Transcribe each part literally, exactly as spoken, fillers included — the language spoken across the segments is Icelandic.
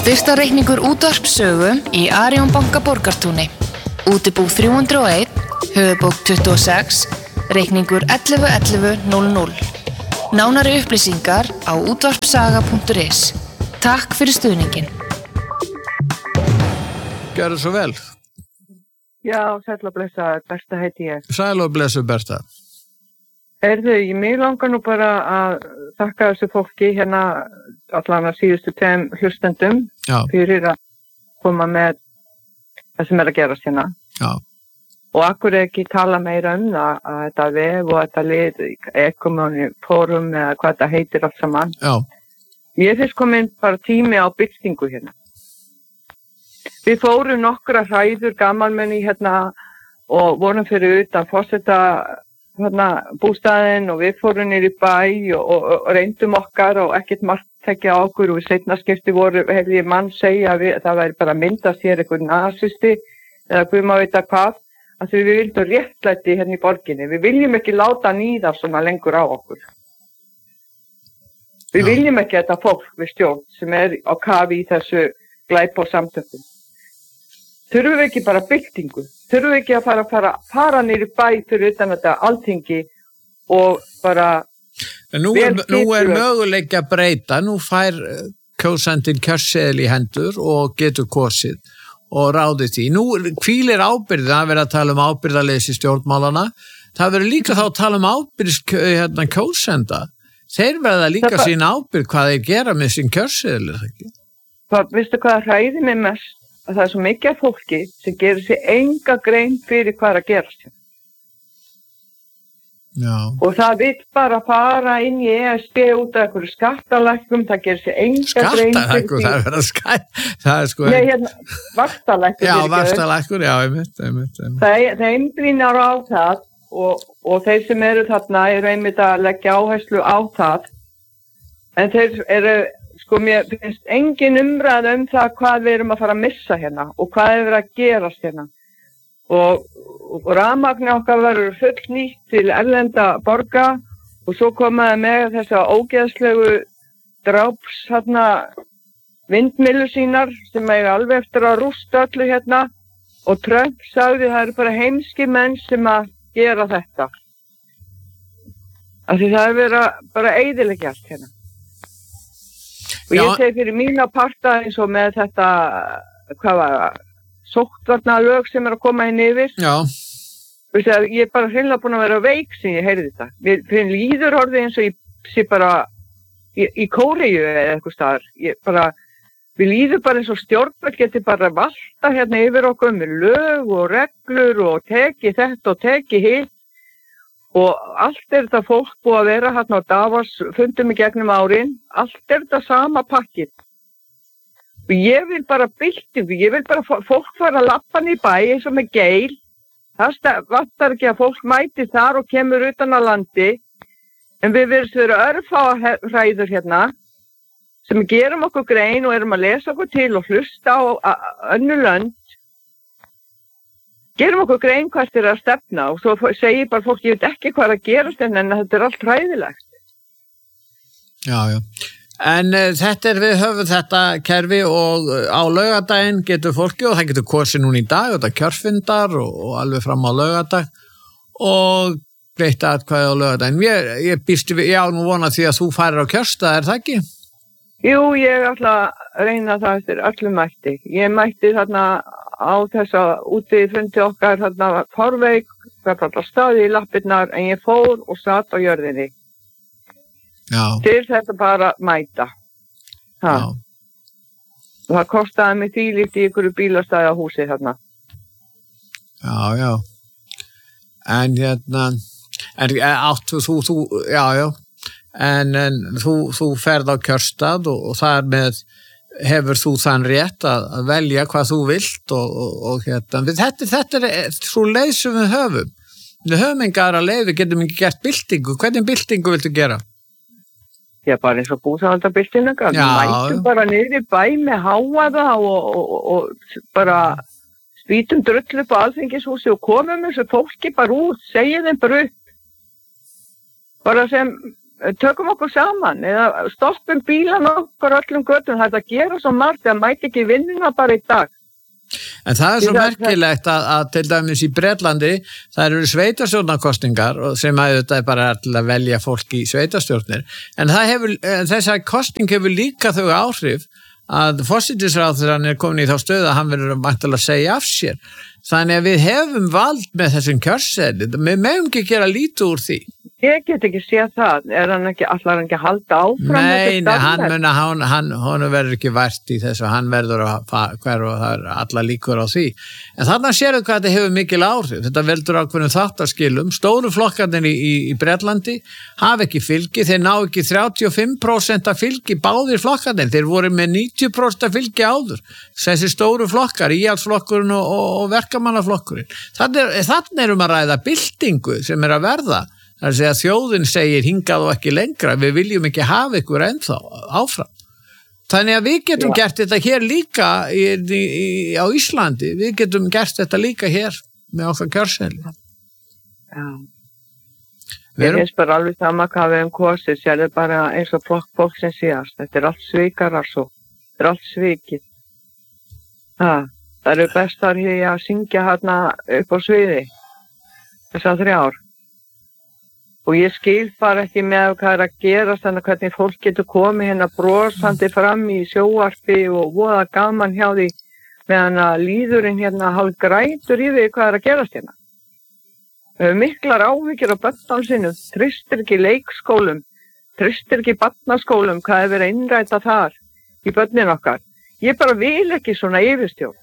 Styrktarreikningur útvarpssögu í Arion banka Borgartúni. Útibú þrjú hundruð og einn, höfuðbók tuttugu og sex, reikningur ellefu ellefu núll núll. Nánari upplýsingar á útvarpssaga punktur is. Takk fyrir stuðningin. Gjörðu svo vel. Já, sæl og blessa, Berta heiti ég. Sæl og blessu, Berta. Erðu, ég mig langar nú bara að þakka þessu fólki hérna allan að síðustu tveim hlustendum Já. Fyrir að koma með það sem er að gerast hérna. Já. Og akkur ekki tala meira um það að þetta vef og þetta lið, Economy Forum eða hvað þetta heitir allt saman. Já. Ég finnst komin bara tími á byltingu hérna. Við fórum nokkra hræður gamalmenni hérna og vorum fyrir utan forseta hérna bústaðinn og við fórum niður í bæ og, og, og reyndum okkar og ekkert margt tekja á okkur og við seinna skipti voru, hefði ég mann segja að við, það væri bara að myndast hér einhver nasisti eða hvað maður veit að hvað, að við vildum réttlæti hérna í borginni. Við viljum ekki láta nýða svona lengur á okkur. Við Já. viljum ekki þetta fólk við stjórn sem er á kafi í þessu glæp og samtökum. Þurfum við ekki bara byltingu? Þurfum við ekki að fara, fara, fara niður í bæ fyrir utan þetta alþingi og bara... En nú er, nú er möguleiki að breyta, nú fær kjósandinn kjörseðil í hendur og getur kosið og ráðið því. Nú hvílir ábyrgð, það verið að tala um ábyrgðarleysi stjórnmálana, það verið líka þá að tala um ábyrgð hérna, kjósenda. Þeir verða líka það sín ábyrgð hvað þeir gera með sín kjörseðil, er það ekki? Það, veistu hvað hræði mig mest? Að það er svo mikið af fólki sem gerir sér enga grein fyrir hvað er að gerast hér. Já. Og það vill bara fara inn í E S B út af einhverju skattalækkum, það gerir sér enga grein fyrir Skattalækkur, það er verið að skæ... Það er sko... Nei, hérna, vaxtalækkur. Já, vaxtalækkur, já, einmitt, einmitt, einmitt. Það, það einblínar á það og, og þeir sem eru þarna eru einmitt að leggja áherslu á það. En þeir eru, sko, mér finnst engin umræða um það hvað við erum að fara að missa hérna og hvað er verið að gerast hérna. Og, og rafmagni okkar verður full nýtt til erlenda borga og svo komaði með þessa ógeðslegu dráps hérna vindmyllu sínar sem er alveg eftir að rústa öllu hérna og Trump sagði það eru bara heimski menn sem að gera þetta. Af því það er verið að bara eyðileggja allt hérna. Og ég segi fyrir mína parta eins og með þetta, hvað var það? Sóttvarna lög sem er að koma inn yfir. Já. Veistu að ég er bara hreinlega búin að vera veik sem ég heyrði þetta. Mér finn líður orðið eins og ég sé bara í, í Kóreju eða eitthvað staðar. Ég bara, við líður bara eins og stjórnvöld getur bara valta hérna yfir okkur með lög og reglur og teki þetta og teki hitt. Og allt er þetta fólk búið að vera hérna á Davos fundum í gegnum árin. Allt er þetta sama pakkið. Og ég vil bara byltingu, ég vil bara fólk fara að lappa í bæ eins og með geil. Það vantar ekki að fólk mæti þar og kemur utan að landi. En við verðum vera örfáa hræður hérna sem gerum okkur grein og erum að lesa okkur til og hlusta á önnur lönd. Gerum okkur grein hvert er að stefna og svo segir bara fólk, ég veit ekki hvað er að gerast en þetta er allt hræðilegt. Já, já. En uh, þetta er, við höfum þetta kerfi og á laugardaginn getur fólki og það getur kosið núna í dag og þetta kjörfundar og, og alveg fram á laugardag og breyta atkvæði á laugardaginn. Ég, ég býstu við, já, nú vona því að þú færir á kjörstað, er það ekki? Jú, ég ætla að reyna það eftir öllum mætti. Ég mætti þarna á þessa úti fundi okkar þarna Forveig, það var staði í lappirnar en ég fór og satt á jörðinni. Já. Til þetta bara mæta. Ha. Já. Og það kostaði mig þvílíkt í ykkur bílastæði á húsi þarna. Já, já. En hérna, en áttu þú, þú, já, já. En, en þú, þú ferð á kjörstað og, og þar með hefur þú þann rétt að, að velja hvað þú vilt og, og, og hérna. Þetta, þetta er svo leið sem við höfum. Við höfum engar að leið, við getum ekki gert byltingu. Hvernig byltingu viltu gera? Já, bara eins og búsáhaldabyltingu. Við mætum bara niður í bæ með háaða og, og, og bara spýtum drullu upp á Alþingishúsi og komum þessu fólki bara út, segjum þeim bara upp. Bara sem tökum okkur saman eða stoppum bílan okkur öllum göttum, það er að gera svo margt það mæti ekki vinnuna bara í dag. En það er svo merkilegt að, að til dæmis í Bretlandi það eru sveitarstjórnarkosningar sem auðvitað bara er til að velja fólk í sveitarstjórnir, en það hefur, þessa kosning hefur líka þau áhrif að forsætisráðherrann er komin í þá stöðu að hann verður mættilega að segja af sér. Þannig að við hefum vald með þessum kjörseðli, við meðum ekki gera lítið úr því. Ég get ekki séð það, er hann ekki, allar hann ekki að halda áfram? Nei, nei, hann muna, hann, hann, hann verður ekki vært í þessu, hann verður að hver og það er alla líkur á því. En þarna sérðu hvað þetta hefur mikil áhrif, þetta veldur ákveðnum þáttaskilum, stóru flokkarnir í, í, í Bretlandi hafa ekki fylgi, þeir ná ekki þrjátíu og fimm prósent af fylgi báðir flokkarnir, þeir voru með níutíu prósent af fylgi áður, þessi stóru flokkar, íhaldsflokkurinn og, og, og verkamannaflokkurinn. Þannig erum að ræða byltingu sem er að verða. Það er að segja að þjóðin segir hingað og ekki lengra, við viljum ekki hafa ykkur ennþá áfram. Þannig að við getum Já. gert þetta hér líka í, í, í, á Íslandi, við getum gert þetta líka hér með okkar kjörseðli. Já. Ég finnst bara alveg sama hvað við hefum kosið, sér er bara eins og flokk fólk sem síðast, þetta er allt svikarar svo, þetta er allt svikið. Það, það eru bestar hér að syngja hérna upp á sviði, þessar þrjár. Og ég skil bara ekki með hvað er að gerast, þannig að hvernig fólk getur komið hérna brosandi fram í sjóvarpi og voða gaman hjá því meðan að líðurinn hérna hálf grætur yfir hvað er að gerast hérna. Miklar áhyggjur á börnum sínum, treystir ekki leikskólum, treystir ekki barnaskólum, hvað er verið að innræta þar í börnin okkar. Ég bara vil ekki svona yfirstjórn.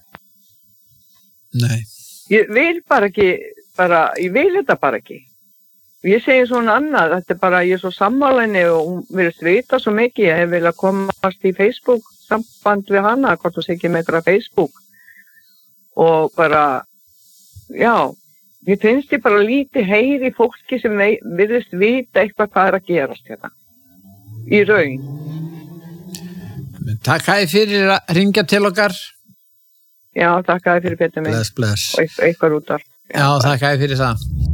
Nei. Ég vil bara ekki, bara, ég vil þetta bara ekki. Ég segi svona annað, þetta er bara, ég er svo sammálinni og hún virðist vita svo mikið, ég hef viljað komast í Facebook samband við hana, hvort þú segir með eitthvað Facebook og bara, já, ég finnst ég bara lítið heyri fólki sem virðist vita eitthvað hvað er að gerast hérna, í raun. Takk hæði fyrir að ringja til okkar. Já, takk hæði fyrir betur mig. Bless, bless. Og eitthvað út af. Já, takk hæði fyrir það.